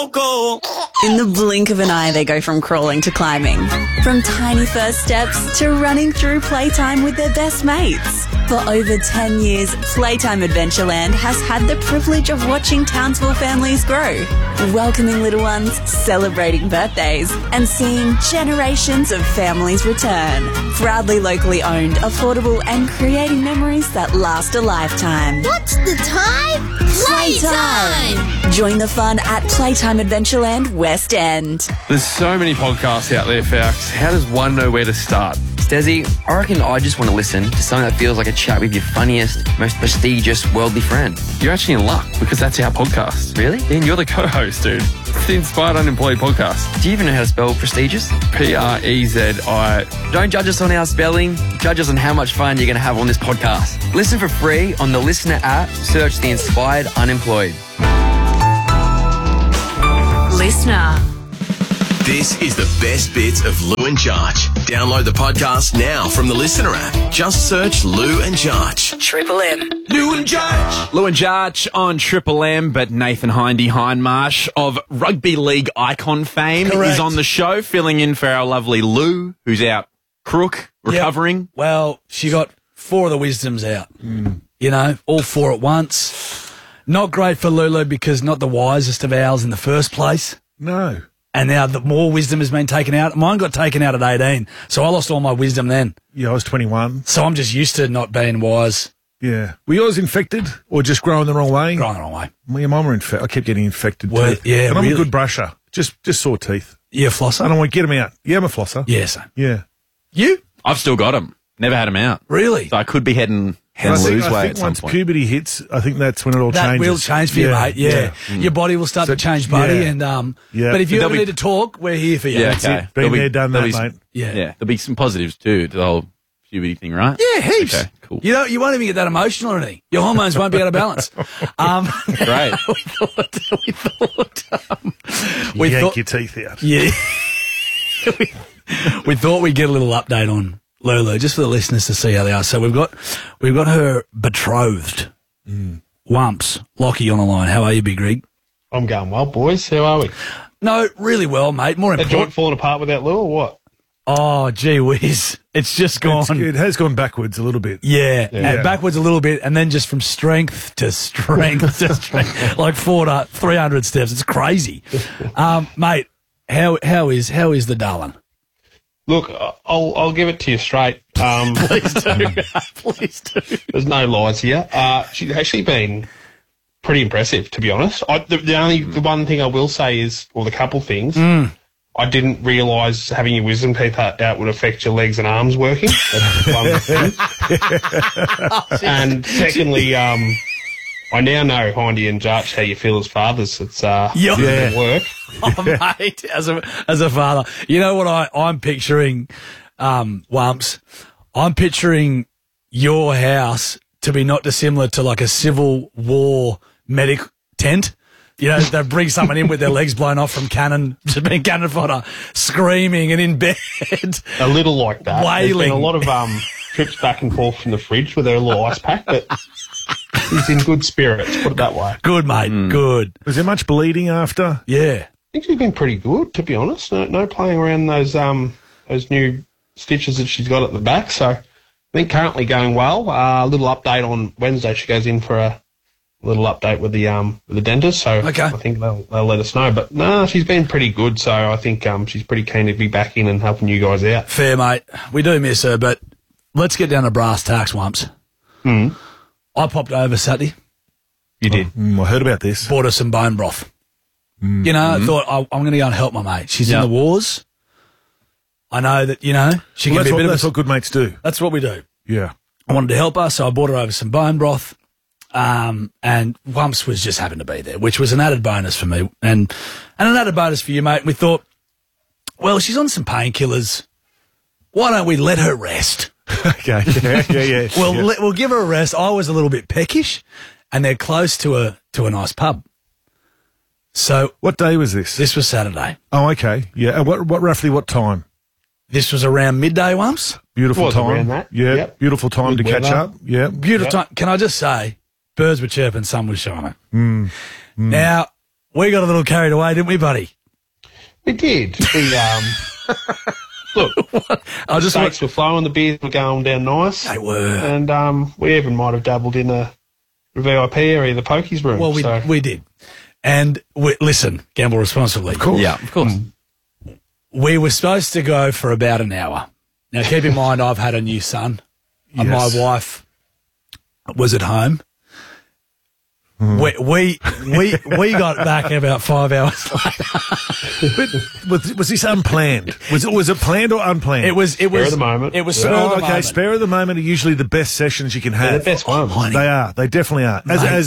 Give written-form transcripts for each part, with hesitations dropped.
In the blink of an eye, they go from crawling to climbing. From tiny first steps to running through playtime with their best mates. For over 10 years, Playtime Adventureland has had the privilege of watching Townsville families grow, welcoming little ones, celebrating birthdays, and seeing generations of families return. Proudly locally owned, affordable, and creating memories that last a lifetime. What's the time? Playtime! Join the fun at Playtime Adventureland West End. There's so many podcasts out there, Fox. How does one know where to start? Stezzy, I reckon I just want to listen to something that feels like a chat with your funniest, most prestigious worldly friend. You're actually in luck because that's our podcast. Really? And you're the co-host, dude. It's the Inspired Unemployed podcast. Do you even know how to spell prestigious? Prezi. Don't judge us on our spelling. Judge us on how much fun you're going to have on this podcast. Listen for free on the Listener app. Search the Inspired Unemployed. Listener. This is the best bits of Lou and Jarch. Download the podcast now from the Listener app. Just search Lou and Jarch. Triple M. Lou and Jarch. Lou and Jarch on Triple M, but Nathan Hindmarsh of rugby league icon fame is on the show, filling in for our lovely Lou, who's out crook, recovering. Yep. Well, she got 4 of the wisdoms out. You know, all 4 at once. Not great for Lulu because not the wisest of owls in the first place. No. And now the more wisdom has been taken out. Mine got taken out at 18, so I lost all my wisdom then. Yeah, I was 21. So I'm just used to not being wise. Yeah. Were yours infected or just growing the wrong way? Growing the wrong way. Well, yeah, mine were infected. I kept getting infected Well, teeth. yeah, But I'm really? a good brusher. Just sore teeth. You a flosser? I don't want to get them out. Yeah, I'm a flosser. Yeah, same. Yeah. You? I've still got them. Never had them out. Really? So I could be heading I Lou's way think at some once point. puberty hits, I think that's when it all That changes. will change for you, mate. Yeah. Your body will start to change, buddy. yeah. And Yeah. But if you But ever there'll need to talk, we're here for you. Yeah, That's okay. it. Been there, done that, mate. Yeah. Yeah, there'll be some positives too to the whole puberty thing, right? Yeah, heaps. Okay, cool. You know, you won't even get that emotional or anything. Your hormones won't be out of balance. Great. We Yank thought, your teeth out. yeah. we thought we'd get a little update on Lulu, just for the listeners to see how they are. So we've got her betrothed, Wumps, Lockie on the line. How are you, Big Rig? I'm going well, boys. How are we? No, really well, mate. More That important. joint falling apart without Lou or what? Oh, gee whiz. It's just gone. It has gone backwards a little bit. Yeah, and backwards a little bit, and then just from strength to strength to strength, like 300 steps. It's crazy, mate. How is the darling? Look, I'll give it to you straight. Please do, please do. There's no lies here. She's actually been pretty impressive, to be honest. The one thing I will say is, or the couple things, I didn't realise having your wisdom teeth out would affect your legs and arms working. That's one thing. And secondly, I now know, Hindy and Jarch, how you feel as fathers. It's Yeah. work. Oh, mate, as a father, you know what I'm picturing, Wumps? I'm picturing your house to be not dissimilar to like a Civil War medic tent. You know, they bring someone in with their legs blown off from cannon, just being cannon fodder, screaming and in bed. A little like that. Wailing. There's been a lot of trips back and forth from the fridge with her little ice pack, but he's in good spirits, put it that way. Good, mate, good. Was there much bleeding after? Yeah. I think she's been pretty good, to be honest. No playing around those new stitches that she's got at the back. So I think currently going well. A little update on Wednesday. She goes in for a little update with the dentist. So Okay. I think they'll let us know. But no, she's been pretty good. So I think she's pretty keen to be back in and helping you guys out. Fair, mate. We do miss her, but let's get down to brass tacks, Wumps. I popped over Saturday. You did. I heard about this. Bought her some bone broth. You know, I thought I'm going to go and help my mate. She's in the wars. I know that, you know, she can be a bit That's what good mates do. That's what we do. Yeah. I wanted to help her, so I bought her over some bone broth. And Wumps was just happened to be there, which was an added bonus for me and an added bonus for you, mate. And we thought, well, she's on some painkillers. Why don't we let her rest? Okay. Yeah. We'll give her a rest. I was a little bit peckish, and they're close to a nice pub. So What day was this? this was Saturday. Oh, okay. Yeah. And what roughly what time? This was around midday, Wumps. Beautiful Was time. around that. Yeah. Yep. Beautiful time Good to catch weather. up. Yeah. Beautiful time. Can I just say, birds were chirping, sun was shining. Now, we got a little carried away, didn't we, buddy? We did. Look, I just steaks were flowing, the beers were going down nice. They were. And we even might have dabbled in a VIP area, the pokies room. Well, we did. And listen, gamble responsibly. Of course. Yeah, of course. We were supposed to go for about an hour. Now, keep in mind, I've had a new son, and my Yes. wife was at home. We got back about 5 hours later. But was this unplanned? Was it planned or unplanned? It was. Spur of the moment. It was spur of the okay, moment. spare of the moment are usually the best sessions you can They're have. the best ones. They are. They definitely are.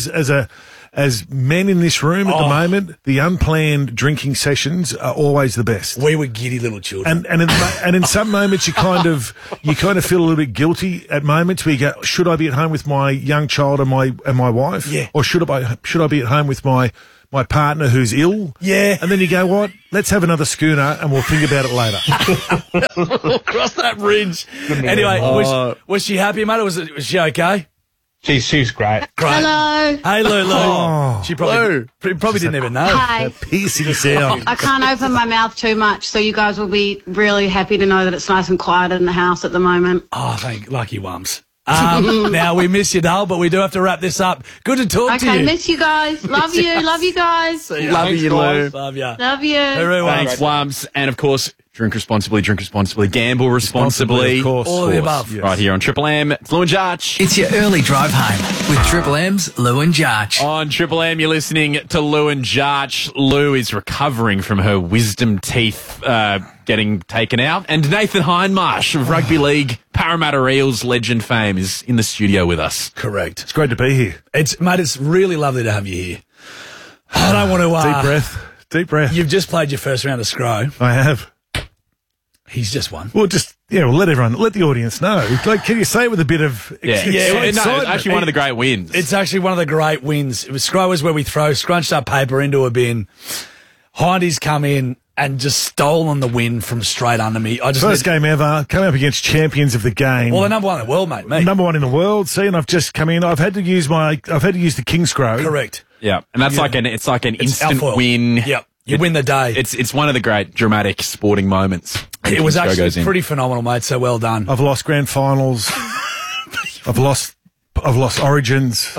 As men in this room at the moment, the unplanned drinking sessions are always the best. We were giddy little children. And in some moments you kind of feel a little bit guilty at moments where you go, should I be at home with my young child and my wife? Yeah. Or should I be at home with my partner who's ill? Yeah. And then you go, what? Let's have another schooner and we'll think about it later. We'll cross that bridge. Anyway, was she happy, mate? Or was she okay? She's great. Hello. Hey, Lulu. Oh. She probably didn't even know. Hi. Piercing sound. I can't open my mouth too much, so you guys will be really happy to know that it's nice and quiet in the house at the moment. Oh, thank lucky wums. Now, we miss you, Dale, but we do have to wrap this up. Good to talk to Okay, you. miss you guys. Love you. Love you guys. Love you, Lou. Love you. Love you. Thanks, Wumps. And of course, drink responsibly, gamble responsibly. Of course. All of the above. Yes. Right here on Triple M. It's Lou and Jarch. It's your early drive home with Triple M's Lou and Jarch. On Triple M, you're listening to Lou and Jarch. Lou is recovering from her wisdom teeth getting taken out. And Nathan Hindmarsh of Rugby League Parramatta Eels legend fame is in the studio with us. Correct. It's great to be here. Mate, it's really lovely to have you here. I don't want to... Deep breath. Deep breath. You've just played your first round of Scro. I have. He's just won. Well, let the audience know. Like, can you say it with a bit of It's actually one of the great wins. It's actually one of the great wins. It was Scro is where we throw scrunched up paper into a bin. Hindy's come in and just stolen the win from straight under me. First game ever, come up against champions of the game. Well, the number one in the world, mate. Me. Number one in the world. See, and I've just come in. I've had to use the King Scro. Correct. Yeah, and that's like an instant Alfoil. win. Yep. You win the day. It's one of the great dramatic sporting moments. It was actually pretty phenomenal, mate. So well done. I've lost grand finals. I've lost Origins.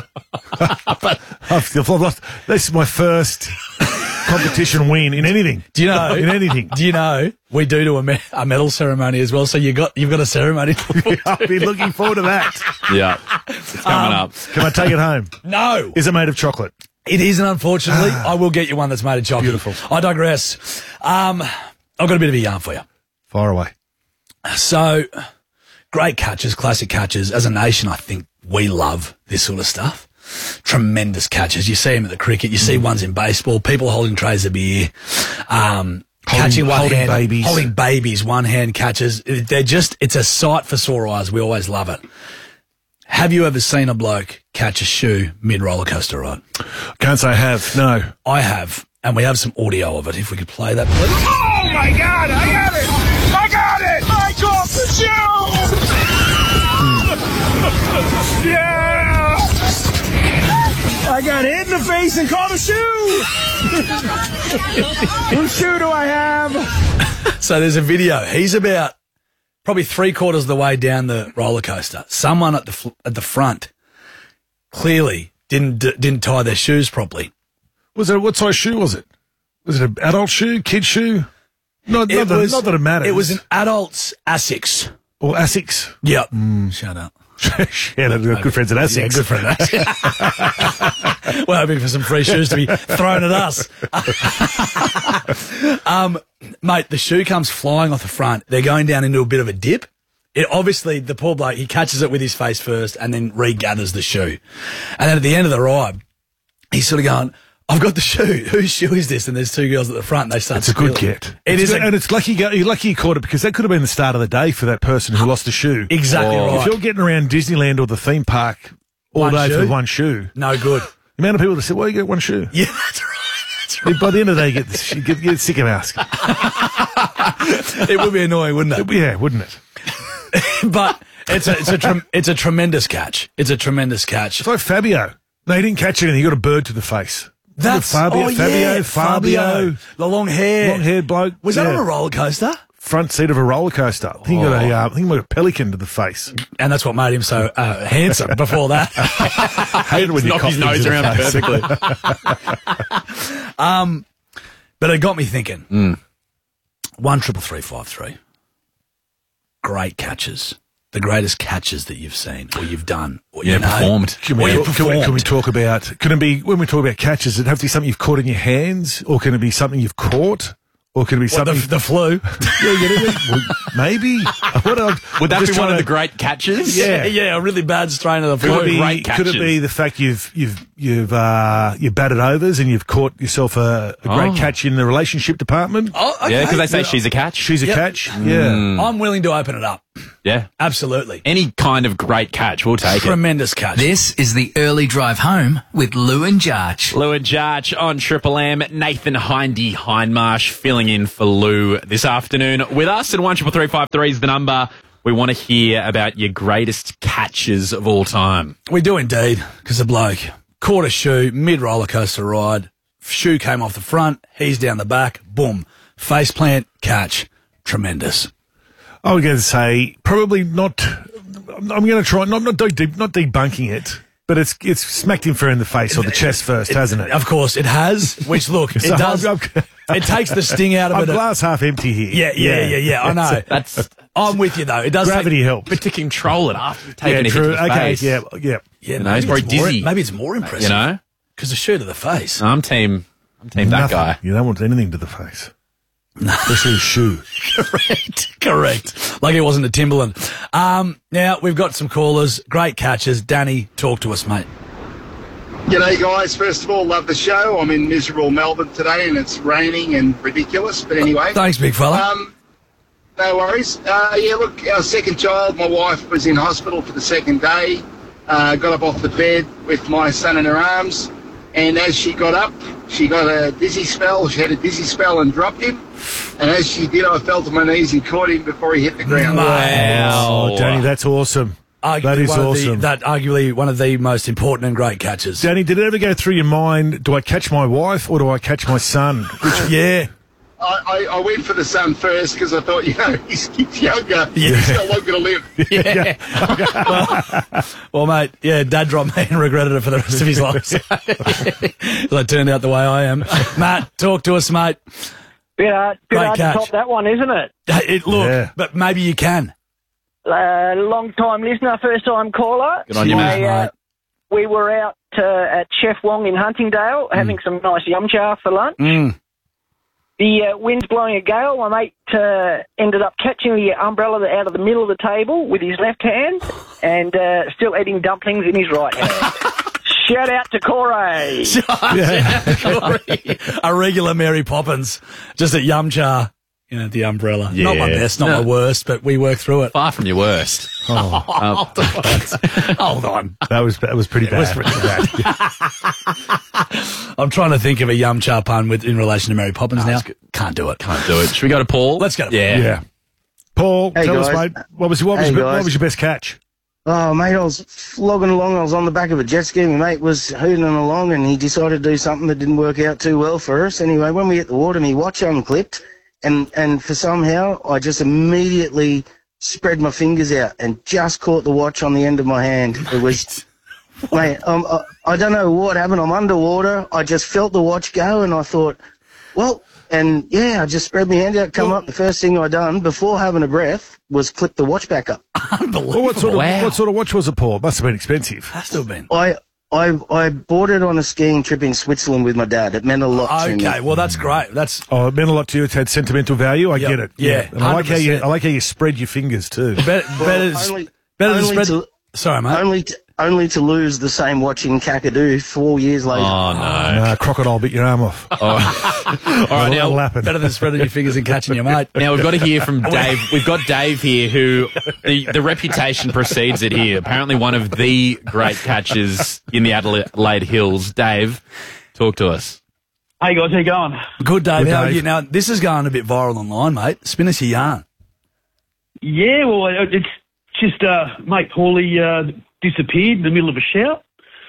I've lost. This is my first competition win in anything. Do you know? In anything. Do you know we do a medal ceremony as well? So you've got a ceremony. I've been looking forward to that. Yeah, it's coming up. Can I take it home? No. Is it made of chocolate? It isn't, unfortunately. I will get you one that's made of chocolate. Beautiful. I digress. I've got a bit of a yarn for you. Fire away. So, great catches, classic catches. As a nation, I think we love this sort of stuff. Tremendous catches. You see them at the cricket. You see ones in baseball. People holding trays of beer. Catching one hand. Babies. Holding babies, one hand catches. It's a sight for sore eyes. We always love it. Have you ever seen a bloke catch a shoe mid-roller coaster ride? Can't say I have. No. I have, and we have some audio of it. If we could play that, please. Oh my God! I got it! I got it! I caught the shoe! Yeah! I got hit in the face and caught a shoe! Whose shoe do I have? So there's a video. He's about probably 3/4 of the way down the roller coaster. Someone at the front clearly didn't tie their shoes properly. What size shoe was it? Was it an adult shoe, kid shoe? Not that it matters. It was an adult's Asics. Or Asics. Yep. Shut up. Yeah, they're good friends at Asics. Yeah, good friend at Asics. We're hoping for some free shoes to be thrown at us. Mate, the shoe comes flying off the front. They're going down into a bit of a dip. Obviously, the poor bloke, he catches it with his face first and then regathers the shoe. And then at the end of the ride, he's sort of going, I've got the shoe. Whose shoe is this? And there's two girls at the front. And they start. It's a good get. And it's lucky you caught it because that could have been the start of the day for that person who lost a shoe. Exactly right. If you're getting around Disneyland or the theme park all day for one shoe, no good. The amount of people that say, "Well, you get one shoe." Yeah, that's right. By the end of the day, you get sick of asking. It would be annoying, wouldn't it? Yeah, wouldn't it? But it's a tremendous catch. It's a tremendous catch. It's like Fabio. No, he didn't catch anything. He got a bird to the face. That's Fabio, yeah, Fabio. the long hair, Long-haired bloke. Was that on a roller coaster? Front seat of a roller coaster. I think he got a pelican to the face. And that's what made him so handsome before that. Hated when you knocked his coughed nose into the around face. perfectly. But it got me thinking. 13353. Great catches. The greatest catches that you've seen or you've done. Or, performed. Can we talk about, can it be, when we talk about catches, does it have to be something you've caught in your hands, or can it be something you've caught? Or can it be something... The flu. Maybe. Would that be one of the great catches? Yeah, a really bad strain of the flu. Could it be the fact you've batted overs and you've caught yourself a great catch in the relationship department? Oh, okay. Yeah, because they say she's a catch. She's a catch. Yeah. I'm willing to open it up. Yeah. Absolutely. Any kind of great catch, we'll take it. Tremendous catch. This is the early drive home with Lou and Jarch. Lou and Jarch on Triple M. Nathan Hindy Hindmarsh filling in for Lou this afternoon with us. And 13353 is the number. We want to hear about your greatest catches of all time. We do indeed, because the bloke caught a shoe mid-roller coaster ride. Shoe came off the front. He's down the back. Boom. Face plant, catch. Tremendous. I was going to say, probably not. I'm going to try, not debunking it, but it's smacked him fair in the face or the chest first, hasn't it? Of course, it has, which, look, it So does. It takes the sting out of I'm it. glass half empty here. Yeah, I know. I'm with you, though. It does Gravity helps. But to control it after taking a hit true. to the Okay, face. yeah. You know, he's probably dizzy. Maybe it's more impressive. You know? Because the shoe to the face. I'm team that Nothing. guy. You don't want anything to the face. Especially a shoe. Correct. Like it wasn't a Timberland. Now, we've got some callers. Great catches. Danny, talk to us, mate. G'day guys, first of all, love the show. I'm in miserable Melbourne today and it's raining and ridiculous, but anyway. Thanks, big fella. No worries. Look, our second child, my wife was in hospital for the second day, got up off the bed with my son in her arms, and as she got up, she got a dizzy spell. She had a dizzy spell and dropped him, and as she did, I fell to my knees and caught him before he hit the ground. Wow. Oh, Danny, that's awesome. That is awesome. Arguably one of the most important and great catches. Danny, did it ever go through your mind, do I catch my wife or do I catch my son? Yeah. I went for the son first because I thought, he's younger. He's got longer to live. Well, mate, Dad dropped me and regretted it for the rest of his life. So it turned out the way I am. Matt, talk to us, mate. Bit hard to top that one, isn't it? But maybe you can. Long-time listener, first-time caller. Good on you, mate. We were out at Chef Wong in Huntingdale having some nice yum cha for lunch. The wind's blowing a gale. My mate ended up catching the umbrella out of the middle of the table with his left hand and still eating dumplings in his right hand. Shout out to Corey. A regular Mary Poppins, just at yum cha. The umbrella. Yeah. Not my best, not my worst, but we work through it. Far from your worst. Hold on. That was pretty bad. I'm trying to think of a yum cha pun in relation to Mary Poppins now. Can't do it. Should we go to Paul? Let's go to Paul. Yeah. Paul, Hey, tell us, guys. mate, what was your best catch? Oh, mate, I was flogging along. I was on the back of a jet ski. My mate was hooting along and he decided to do something that didn't work out too well for us. Anyway, when we hit the water, my watch unclipped and for somehow I just immediately spread my fingers out and just caught the watch on the end of my hand. It was, mate, I don't know what happened. I'm underwater. I just felt the watch go and I thought, I just spread my hand out, come up. The first thing I done before having a breath was clip the watch back up. Unbelievable. Well, what sort of watch was it, Paul? Must have been expensive. Has to have been. I bought it on a skiing trip in Switzerland with my dad. It meant a lot to me. Okay, well, that's great. It meant a lot to you. It's had sentimental value. I get it. Yeah. And I like how you spread your fingers too. Better than spread. Sorry, mate. Only to lose the same watch in Kakadu 4 years later. Oh, no. Crocodile bit your arm off. All right, now, That'll happen. Better than spreading your fingers and catching your mate. Now we've got to hear from Dave. We've got Dave here who the reputation precedes it here. Apparently one of the great catches in the Adelaide Hills. Dave, talk to us. Hey guys, how you going? Good, Dave. How are you? Now, this is going a bit viral online, mate. Spin us your yarn. Yeah, well, it's just mate Paulie disappeared in the middle of a shout.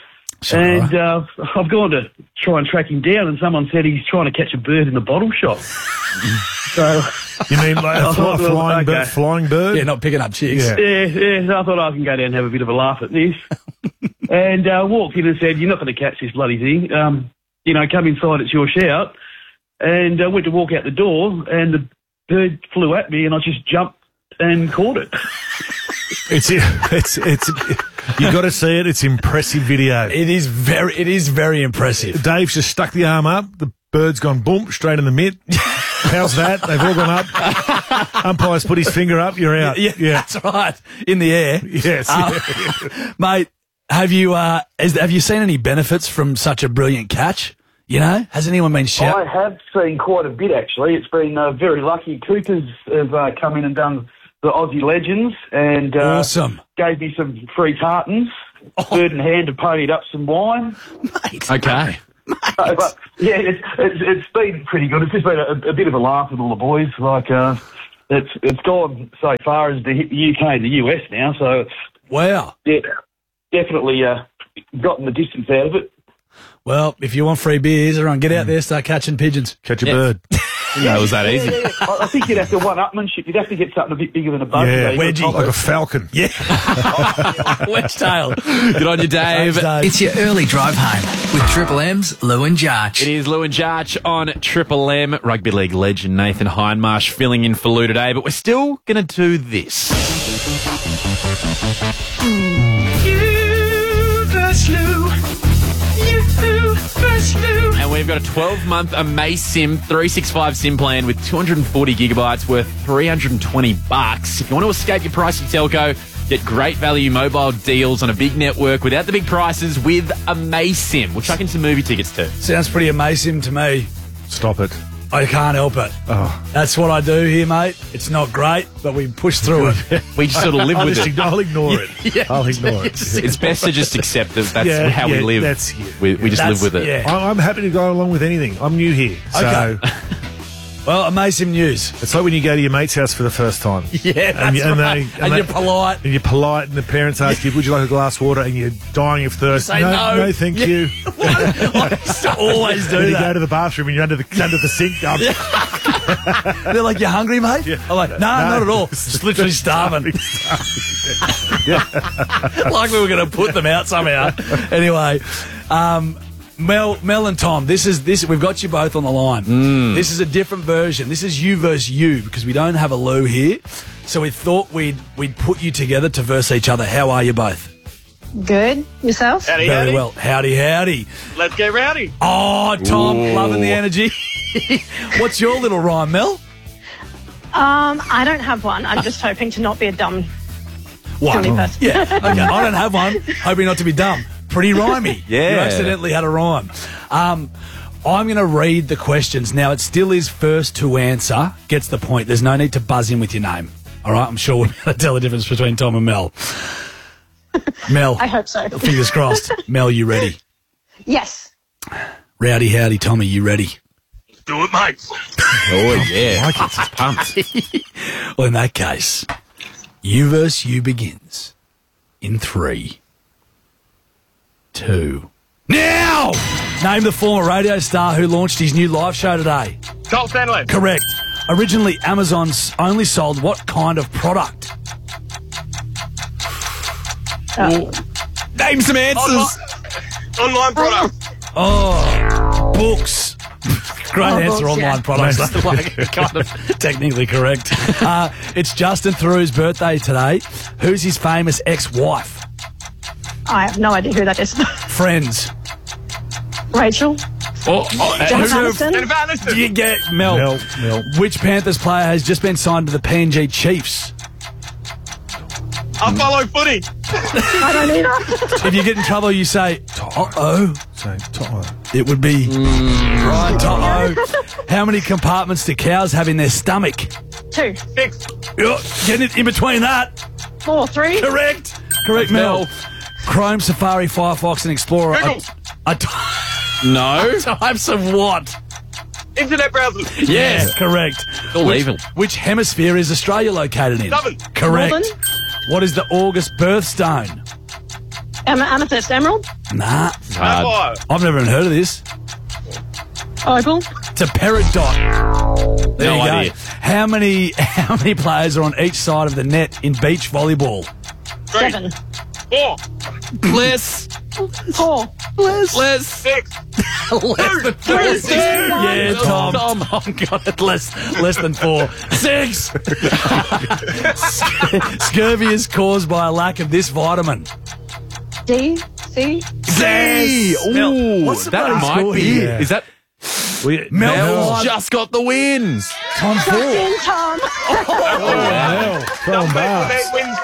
And I've gone to try and track him down, and someone said he's trying to catch a bird in the bottle shop. So You mean like a flying bird? Yeah, not picking up chicks. Yeah, so I thought I can go down and have a bit of a laugh at this. And walked in and said, "You're not going to catch this bloody thing. Come inside, it's your shout." And I went to walk out the door, and the bird flew at me, and I just jumped and caught it. It's you got to see it. It's impressive video. It is very impressive. Dave's just stuck the arm up. The bird's gone boom straight in the mitt. How's that? They've all gone up. Umpire's put his finger up. You're out. Yeah, that's right. In the air. Yes, mate. Have you seen any benefits from such a brilliant catch? You know, has anyone been shouting? I have seen quite a bit, actually. It's been very lucky. Coopers have come in and done the Aussie Legends and awesome. Gave me some free tartans, bird in hand, and ponied up some wine. Mate. Okay. But, yeah, it's been pretty good. It's just been a bit of a laugh with all the boys. Like, it's gone so far as the UK and the US now, so it's... Wow. Yeah, definitely gotten the distance out of it. Well, if you want free beers, everyone get out there, start catching pigeons. Catch a bird. No, it was that easy. Yeah. I think you'd have to one-upmanship. You'd have to get something a bit bigger than a bug. Yeah, wedgie, like a falcon. Yeah. Wedge-tail. Good on you, Dave. It's your early drive home with Triple M's Lou and Jarch. It is Lou and Jarch on Triple M. Rugby league legend Nathan Hindmarsh filling in for Lou today, but we're still going to do this. You versus Lou. You versus Lou. And we've got a 12-month AmazeSIM 365 SIM plan with 240 gigabytes worth $320. If you want to escape your pricey telco, get great value mobile deals on a big network without the big prices with AmazeSIM. We'll chuck in some movie tickets too. Sounds pretty amazing to me. Stop it. I can't help it. Oh. That's what I do here, mate. It's not great, but we push through it. We just sort of live with it. I'll ignore it. Yeah, I'll ignore it. It's best to just accept that that's how we live. We just live with it. Yeah. I'm happy to go along with anything. I'm new here. So Okay. Well, amazing news. it's like when you go to your mate's house for the first time. Yeah, that's right. And you're polite. And you're polite, and the parents ask you, would you like a glass of water? And you're dying of thirst. Say no. No, thank you. I used to always do Then you that. go to the bathroom and you're under the sink. They're like, you hungry, mate? Yeah. I'm like, no, not at all. Just literally starving. Like we were going to put them out somehow. Anyway, Mel and Tom, we've got you both on the line. This is a different version. This is you versus you because we don't have a Lou here. So we thought we'd put you together to verse each other. How are you both? Good. Yourself? Howdy, Very howdy. well. Howdy, howdy. Let's get rowdy. Oh, Tom, loving the energy. What's your little rhyme, Mel? I don't have one. I'm just hoping to not be a dumb, silly person. Yeah, okay. I don't have one. Hoping not to be dumb. Pretty rhymey. Yeah. You accidentally had a rhyme. I'm going to read the questions. Now, it still is first to answer. Gets the point. There's no need to buzz in with your name. All right? I'm sure we'll be able to tell the difference between Tom and Mel. Mel. I hope so. Fingers crossed. Mel, you ready? Yes. Rowdy, howdy, Tommy, you ready? Do it, mate. Oh, yeah. It's pumped. Well, in that case, you versus you begins in 3, 2. Now! Name the former radio star who launched his new live show today. Carl Stanley. Correct. Originally, Amazon's only sold what kind of product? Name some answers. Online product. Oh, books. Great answer, books, online yeah. products. That's like kind of technically correct. It's Justin Theroux's birthday today. Who's his famous ex-wife? I have no idea who that is. Friends. Rachel. Jennifer Aniston. Jennifer Aniston. Do you get Mel? Mel. Which Panthers player has just been signed to the PNG Chiefs? I follow footy. I don't either. If you get in trouble, you say, uh-oh. Say, To'o. It would be right, uh-oh. How many compartments do cows have in their stomach? 2. 6. Getting it in between that. 4. 3. Correct, Mel. Chrome, Safari, Firefox, and Explorer. Google. No. Types of what? Internet browsers. Yes, correct. All evil. Which hemisphere is Australia located in? Southern. Correct. Northern. What is the August birthstone? Amethyst. Emerald. Nah. hard. I've never even heard of this. Oval. It's a peridot. There No you go. idea. How many players are on each side of the net in beach volleyball? 7. 4. Less. 4. Less. 6. Less than 4. Yeah, Tom got it. Less than 4. 6. Scurvy is caused by a lack of this vitamin. D. C. Z. Ooh, what's the that bloody might score be. here? Is that Mel Mel's just got the wins? Tom 4. In Tom. Tom Barnes. Wins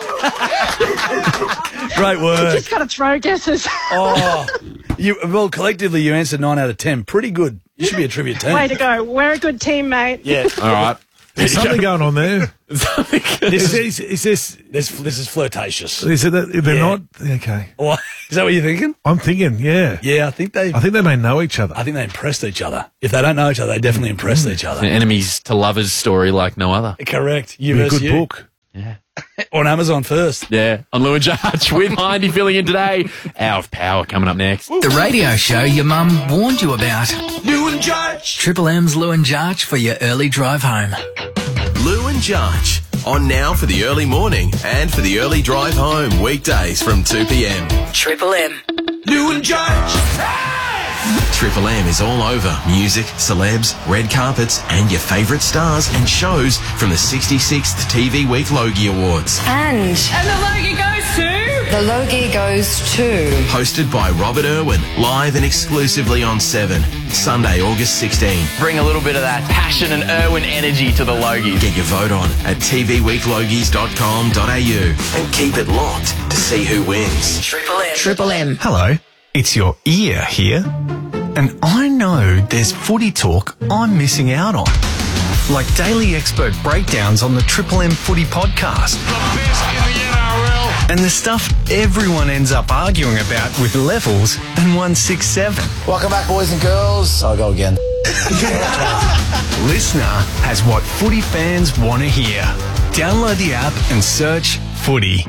too. Great work. Just got to throw guesses. Well, collectively, you answered 9 out of 10. Pretty good. You should be a trivia team. Way to go. We're a good team, mate. Yeah. All right. There's something going on there. This is flirtatious. Is it that they're not? Okay. What? Is that what you're thinking? I'm thinking, yeah. Yeah, I think they may know each other. I think they impressed each other. If they don't know each other, they definitely impressed each other. An enemies to lovers story like no other. Correct. You Be a versus good you. book. Yeah. On Amazon first. Yeah. On Lou and Judge with Hindy filling in today. Hour of Power coming up next. The radio show your mum warned you about. Lou and Judge. Triple M's Lou and Jarch for your early drive home. Lou and Jarch. On now for the early morning and for the early drive home. Weekdays from 2 p.m. Triple M. Lou and Judge. Triple M is all over music, celebs, red carpets, and your favourite stars and shows from the 66th TV Week Logie Awards. And the Logie goes to... the Logie goes to... Hosted by Robert Irwin, live and exclusively on 7, Sunday, August 16. Bring a little bit of that passion and Irwin energy to the Logies. Get your vote on at tvweeklogies.com.au and keep it locked to see who wins. Triple M. Triple M. Hello, it's your ear here. And I know there's footy talk I'm missing out on. Like daily expert breakdowns on the Triple M Footy podcast. The best in the NRL. And the stuff everyone ends up arguing about with Levels and 167. Welcome back, boys and girls. I'll go again. Listener has what footy fans want to hear. Download the app and search Footy.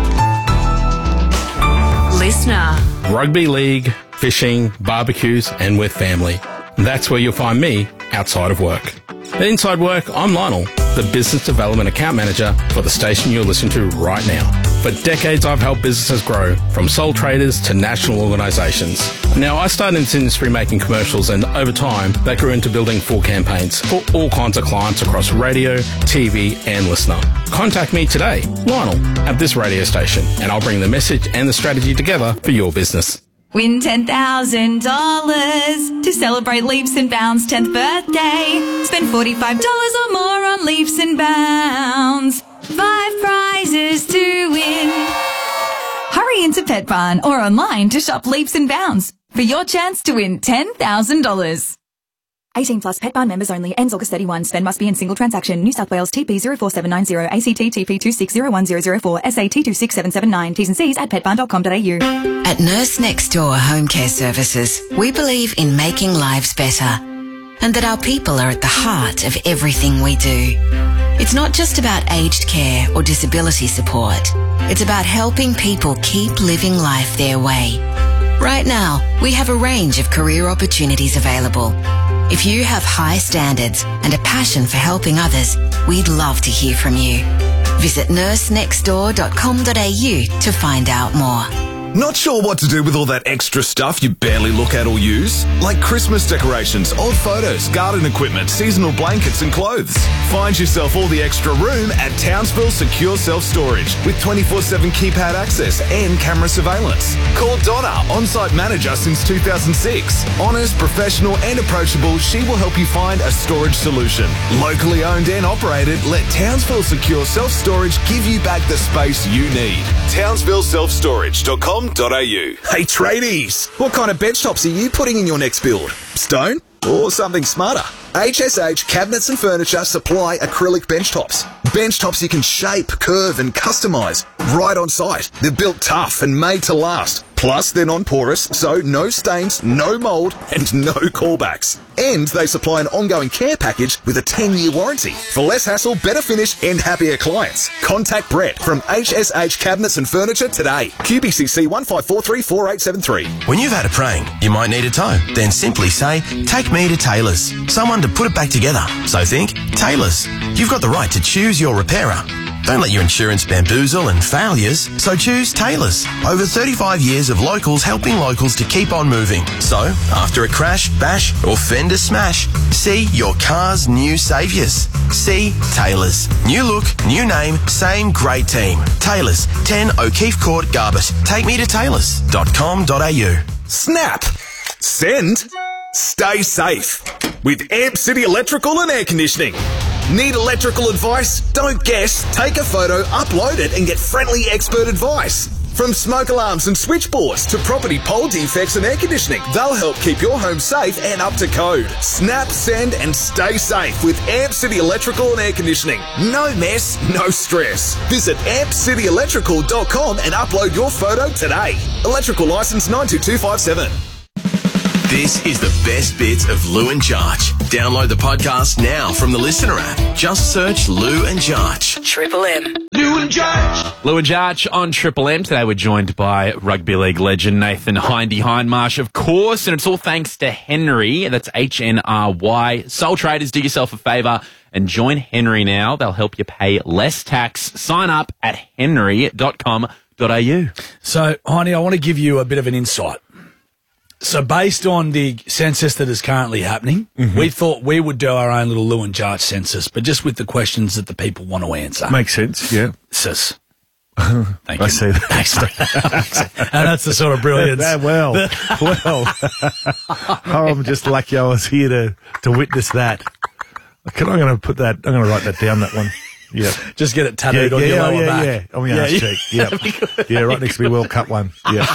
Listener. Rugby league, fishing, barbecues, and with family. That's where you'll find me outside of work. At Inside Work, I'm Lionel, the Business Development Account Manager for the station you're listening to right now. For decades, I've helped businesses grow, from sole traders to national organisations. Now, I started in this industry making commercials, and over time, that grew into building full campaigns for all kinds of clients across radio, TV, and listener. Contact me today, Lionel, at this radio station, and I'll bring the message and the strategy together for your business. Win $10,000 to celebrate Leaps and Bounds 10th birthday. Spend $45 or more on Leaps and Bounds. 5 prizes to win. Hurry into Pet Barn or online to shop Leaps and Bounds for your chance to win $10,000. 18 plus Pet Barn members only. Ends August 31. Spend must be in single transaction. New South Wales TP 04790. ACT TP 26010004. SAT 267779. T's and C's at petbarn.com.au. At Nurse Next Door Home Care Services, we believe in making lives better and that our people are at the heart of everything we do. It's not just about aged care or disability support. It's about helping people keep living life their way. Right now, we have a range of career opportunities available. If you have high standards and a passion for helping others, we'd love to hear from you. Visit nursenextdoor.com.au to find out more. Not sure what to do with all that extra stuff you barely look at or use? Like Christmas decorations, old photos, garden equipment, seasonal blankets and clothes. Find yourself all the extra room at Townsville Secure Self-Storage with 24/7 keypad access and camera surveillance. Call Donna, on-site manager since 2006. Honest, professional and approachable, she will help you find a storage solution. Locally owned and operated, let Townsville Secure Self-Storage give you back the space you need. TownsvilleSelfStorage.com. Hey tradies, what kind of bench tops are you putting in your next build? Stone or something smarter? HSH Cabinets and Furniture supply acrylic bench tops. Bench tops you can shape, curve and customise right on site. They're built tough and made to last. Plus, they're non-porous, so no stains, no mould and no callbacks. And they supply an ongoing care package with a 10-year warranty. For less hassle, better finish and happier clients. Contact Brett from HSH Cabinets and Furniture today. QBCC 15434873. When you've had a prank, you might need a tow. Then simply say, take me to Taylor's. Someone to put it back together. So think, Taylor's. You've got the right to choose your repairer. Don't let your insurance bamboozle and failures, so choose Taylor's. Over 35 years of locals helping locals to keep on moving. So, after a crash, bash or fender smash, see your car's new saviours. See Taylor's. New look, new name, same great team. Taylor's, 10 O'Keefe Court, Garbett. Take me to taylors.com.au. Snap! Send! Stay safe with Amp City Electrical and Air Conditioning. Need electrical advice? Don't guess. Take a photo, upload it and get friendly expert advice. From smoke alarms and switchboards to property pole defects and air conditioning, they'll help keep your home safe and up to code. Snap, send and stay safe with Amp City Electrical and Air Conditioning. No mess, no stress. Visit ampcityelectrical.com and upload your photo today. Electrical licence 92257. This is the best bits of Lou and Jarch. Download the podcast now from the Listener app. Just search Lou and Jarch. Triple M. Lou and Jarch on Triple M. Today we're joined by rugby league legend Nathan Hindy Hindmarsh, of course, and it's all thanks to Henry. That's HNRY. Sole traders, do yourself a favour and join Henry now. They'll help you pay less tax. Sign up at henry.com.au. So, Hindy, I want to give you a bit of an insight. So based on the census that is currently happening, we thought we would do our own little Lou and Jarch census, but just with the questions that the people want to answer. Makes sense, yeah. Sis. Thank you. I see that. And that's the sort of brilliance. well. I'm just lucky I was here to witness that. I'm going to write that down, that one. Yeah. Just get it tattooed on your lower back. Yeah. On my arse cheek. Yeah. Yeah, right next to my World Cup one. Yeah.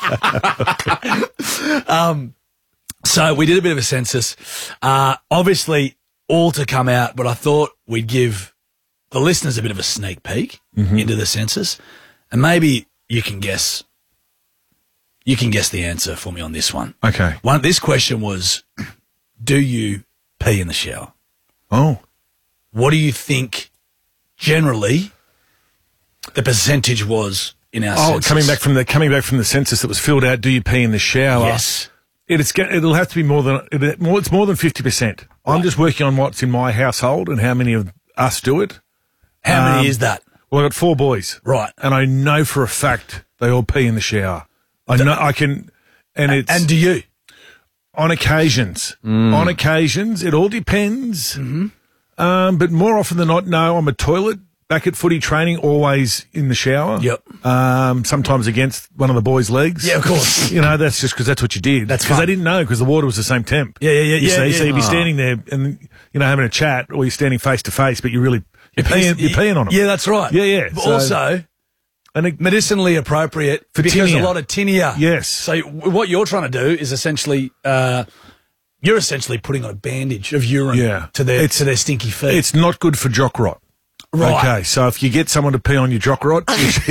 So we did a bit of a census. Obviously, all to come out, but I thought we'd give the listeners a bit of a sneak peek into the census. And maybe you can guess the answer for me on this one. Okay. This question was, do you pee in the shower? Oh. What do you think generally the percentage was in our census? Coming back from the census that was filled out, do you pee in the shower? Yes. It'll have to be more than 50%. I'm just working on what's in my household and how many of us do it. How many is that? Well, I've got 4 boys. Right. And I know for a fact they all pee in the shower. I know I can, and do you? On occasions. On occasions. It all depends. But more often than not, no, I'm a toilet. Back at footy training, always in the shower. Yep. Sometimes against one of the boys' legs. Yeah, of course. That's just because that's what you did. That's because they didn't know because the water was the same temp. Yeah. So you'd be standing there and, having a chat or you're standing face to face, but you're peeing on them. Yeah, that's right. Yeah. But also, medicinally appropriate for because tinea. a lot of tinea. Yes. So what you're trying to do is essentially, you're essentially putting on a bandage of urine to their stinky feet. It's not good for jock rot. Right. Okay, so if you get someone to pee on your jock rot,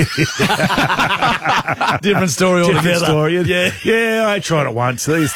different story altogether. Different story. Yeah, I tried it once. Got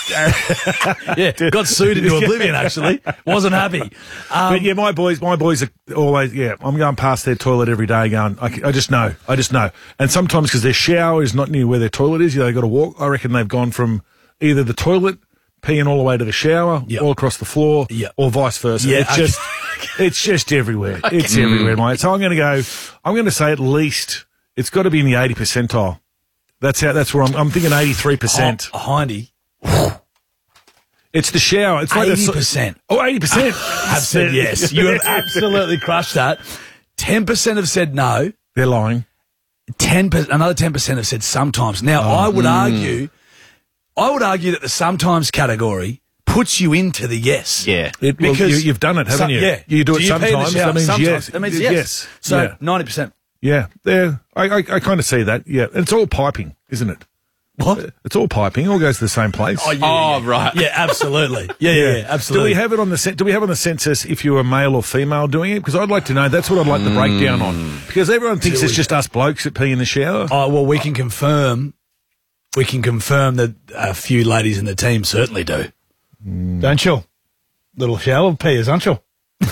sued into oblivion. Actually, wasn't happy. But yeah, my boys are always. Yeah, I'm going past their toilet every day. I just know. And sometimes because their shower is not near where their toilet is, they got to walk. I reckon they've gone from either the toilet peeing all the way to the shower, all across the floor, or vice versa. Yeah, it's just everywhere. Okay. It's everywhere, mate. So I'm going to say at least it's got to be in the 80 percentile. That's where I'm thinking 83%. Hindy. It's the shower. It's like 80%. 80%. I've said yes. You have absolutely crushed that. 10% have said no. They're lying. Another 10% have said sometimes. Now, I would argue that the sometimes category puts you into the yes. Yeah. Because you've done it, haven't you? Yeah. You do it sometimes. That means sometimes. yes. That means yes. So 90%. Yeah. I kind of see that. Yeah. And it's all piping, isn't it? What? It's all piping. All goes to the same place. Right. Yeah, absolutely. Yeah, absolutely. Do we have it on the Do we have on the census if you were male or female doing it? Because I'd like to know. That's what I'd like the breakdown on. Because everyone thinks it's just us blokes that pee in the shower. Oh, well, we can confirm that a few ladies in the team certainly do. Don't you? Little shower peers, aren't you?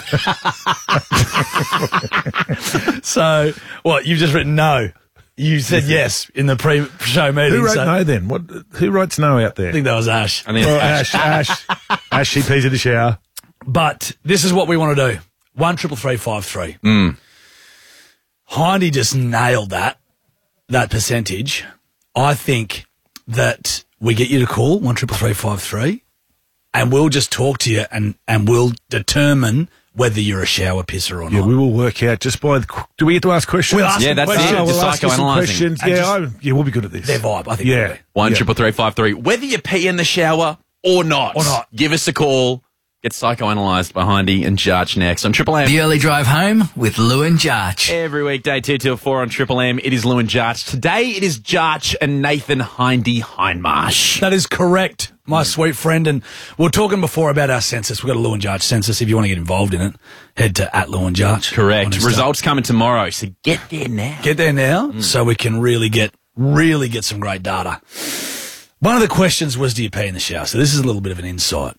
So, what? You've just written no. You said yes in the pre-show meeting. Who wrote no then? Who writes no out there? I think that was Ash. I think it's Ash. Ash, she pees in the shower. But this is what we want to do. 1-333-553. Hindy just nailed that percentage. I think that we get you to call 1-333-553 and we'll just talk to you and we'll determine whether you're a shower pisser or not. Yeah, we will work out just by do we get to ask questions? We'll ask that's questions. it. We'll Just ask you some psychoanalyzing. questions. Yeah, we'll be good at this. Their vibe, I think. Yeah. 1-333-553. Whether you pee in the shower or not. Give us a call. Get psychoanalysed by Hindy and Jarch next on Triple M. The early drive home with Lou and Jarch. Every weekday, 2 till 4 on Triple M. It is Lou and Jarch. Today, it is Jarch and Nathan Hindy Hindmarsh. That is correct, my sweet friend. And we were talking before about our census. We've got a Lou and Jarch census. If you want to get involved in it, head to @Lou and Jarch. Correct. Results coming tomorrow, so get there now. Get there now so we can really get some great data. One of the questions was, do you pee in the shower? So this is a little bit of an insight.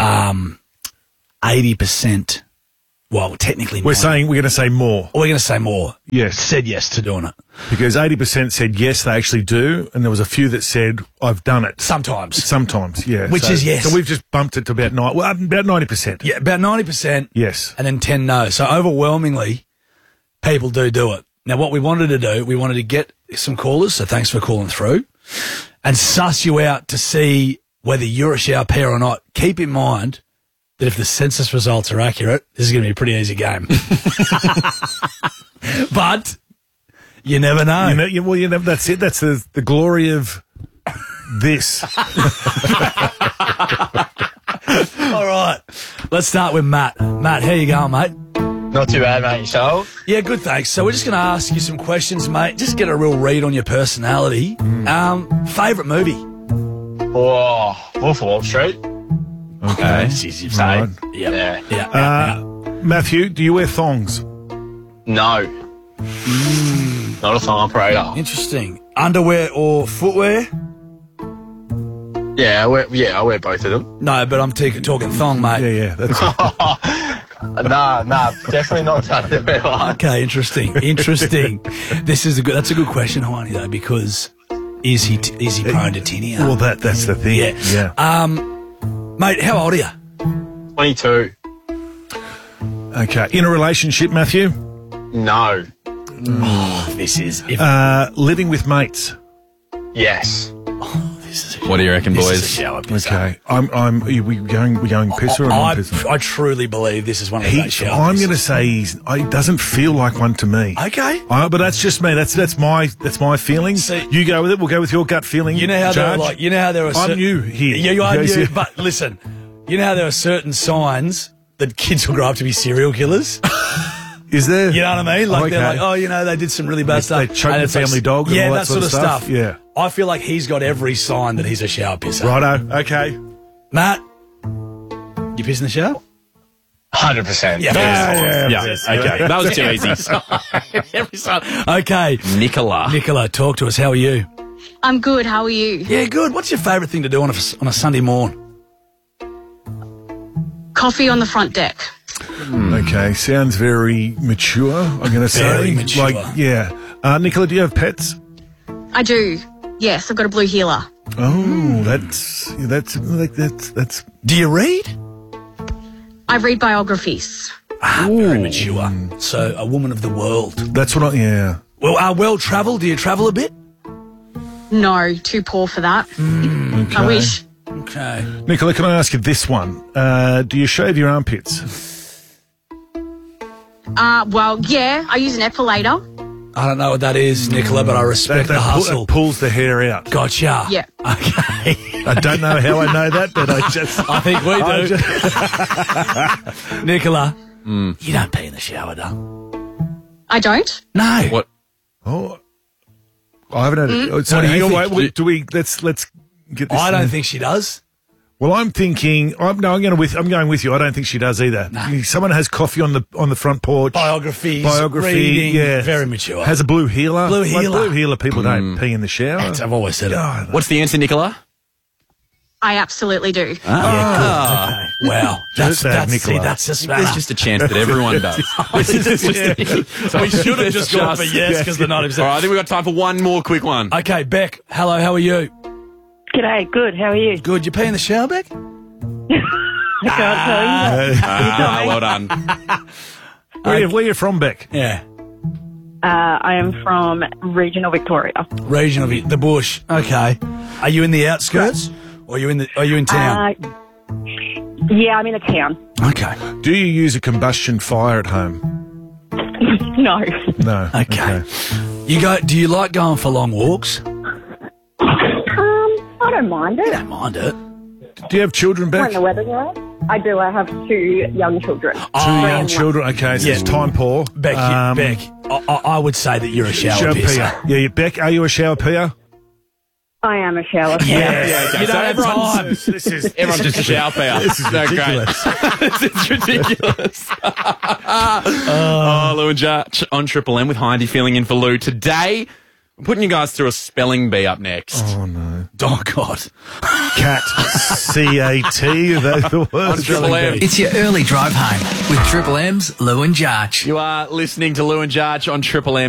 80%, well, technically We're going to say more. We're going to say more. Yes. Said yes to doing it. Because 80% said yes, they actually do, and there was a few that said, I've done it. Sometimes, yeah. Which is yes. So we've just bumped it to about 90%. Yeah, about 90%. Yes. And then 10 no. So overwhelmingly, people do it. Now, what we wanted to do, we wanted to get some callers, so thanks for calling through, and suss you out to see whether you're a shower peer or not. Keep in mind that if the census results are accurate, this is going to be a pretty easy game. But you never know. That's it. That's the glory of this. All right. Let's start with Matt. Matt, how you going, mate? Not too bad, mate. Yourself? Yeah, good, thanks. So we're just going to ask you some questions, mate. Just get a real read on your personality. Favourite movie? Oh, Wolf of Wall Street. Okay. It's easy to say. Right. Yeah. Matthew, do you wear thongs? No. Not a thong operator. Interesting. Underwear or footwear? Yeah, I wear both of them. No, but I'm talking thong, mate. Yeah. That's Nah, definitely not underwear. Okay, interesting. That's a good question, Hindy, though, because is he prone to tinea? Well, that's the thing. Yeah. Mate, how old are you? 22. Okay. In a relationship, Matthew? No. Oh, this is living with mates. Yes. What do you reckon, This boys? is a shower pisser. Okay. Are we going pisser or non-pisser? I truly believe this is one of those shower I'm going to pissers. say he doesn't feel like one to me. Okay. But that's just me. That's my feeling. See, you go with it. We'll go with your gut feeling. You know how Jarch. there are I'm new here. Yeah, you are Yes, new. yeah. But listen, you know how there are certain signs that kids will grow up to be serial killers. Is there? You know what I mean? Like they're Okay. like, they did some really bad stuff. They choked And the it's like- family dog and Yeah, all that that sort of stuff. Yeah. I feel like he's got every sign that he's a shower pisser. Righto. Okay. Matt, you piss in the shower? 100%. Yeah. Okay. That was too easy. Every sign. Okay. Nicola, talk to us. How are you? I'm good. How are you? Yeah, good. What's your favourite thing to do on a Sunday morn? Coffee on the front deck. Okay. Sounds very mature, I'm going to say. Very mature. Nicola, do you have pets? I do. Yes, I've got a blue heeler. Oh, that's. Do you read? I read biographies. Very mature. So a woman of the world. That's what yeah. Well travelled. Do you travel a bit? No, too poor for that. Okay. I wish. Okay. Nicola, can I ask you this one? Do you shave your armpits? Well, yeah, I use an epilator. I don't know what that is, Nicola, but I respect the hustle. That pulls the hair out. Gotcha. Yeah. Okay. I don't know how I know that, but I think we do. Nicola, you don't pee in the shower, though. I don't? No. What? Oh. I haven't had it. So What do you hang on, think? wait, do we? Let's get this. I don't think she does. Well, I'm thinking. I'm going with you. I don't think she does either. Someone has coffee on the front porch. Biography, Reading, yeah, very mature. Has a blue healer. Blue Like, healer. blue healer. People don't pee in the shower. I've always said it. What's the answer, Nicola? I absolutely do. Wow, that's Nicola. that's just matter. There's just a chance that everyone does. We should have just gone for yes because they're not. All right, I think we've got time for one more quick one. Okay, Beck. Hello, how are you? G'day, good. How are you? Good. You pee in the shower, Beck? I can't tell you. Well done. Where are you from, Beck? Yeah. I am from regional Victoria. Region of the bush. Okay. Are you in the outskirts or are you in town? Yeah, I'm in a town. Okay. Do you use a combustion fire at home? No. No. Okay. Do you like going for long walks? I don't mind it. I don't mind it. Do you have children, When Beck? the weather's right. I do. I have 2 young children. Two young children. Okay, so it's time poor. Beck, I would say that you're a shower pisser. Yeah, Beck, are you a shower peer? I am a shower. Yeah. Okay, You so don't have time. everyone's just a shower pair. This is ridiculous. This is ridiculous. Lou and Judge on Triple M with Heidi filling in for Lou. Today, I'm putting you guys through a spelling bee up next. Oh, no. Oh, God. Cat. C-A-T. That's the On worst. Triple M. It's your early drive home with Triple M's Lou and Jarch. You are listening to Lou and Judge on Triple M.